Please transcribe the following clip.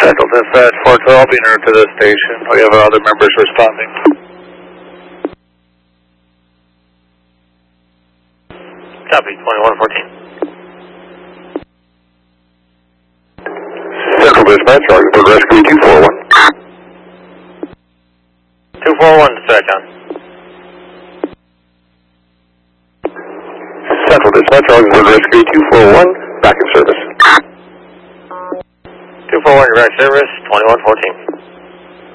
Central Dispatch 412, being routed to the station. We have other members responding. Copy, 2114. Central Dispatch, Augsburg Rescue 241. 241, dispatch on. Central Dispatch, Augsburg Rescue 241, back in service. 241, direct service, 2114.